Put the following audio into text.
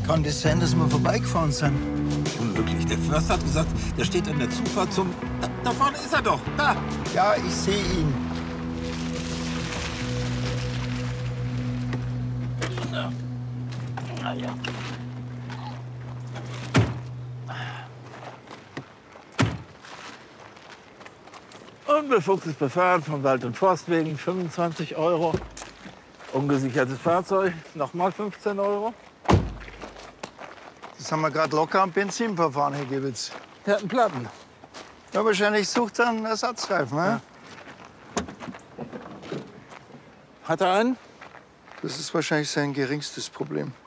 Kann das sein, dass wir vorbeigefahren sind? Unmöglich. Der Förster hat gesagt, der steht an der Zufahrt zum... Da vorne ist er doch. Da. Ja, ich sehe ihn. Na ja. Unbefugtes Befahren von Wald- und Forst wegen 25 €. Ungesichertes Fahrzeug, nochmal 15 €. Das haben wir gerade locker am Benzinverfahren, Herr Gewitz. Der hat einen Platten. Ja, wahrscheinlich sucht er einen Ersatzreifen, ne? Ja. Hat er einen? Das ist wahrscheinlich sein geringstes Problem.